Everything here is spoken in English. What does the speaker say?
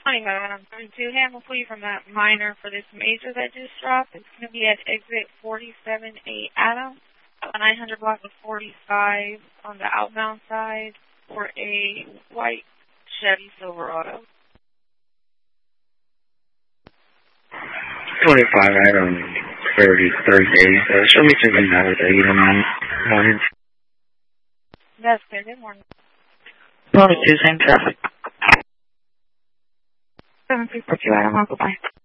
Morning, Adam. To handle plea from that minor for this major that just dropped, it's going to be at exit 47A Adam, 900 block of 45 on the outbound side for a white Chevy Silverado. 25 Adam 30 days. Show me something out of 8 in the morning. That's good. Good morning. 22, same traffic. 734 Adam, goodbye.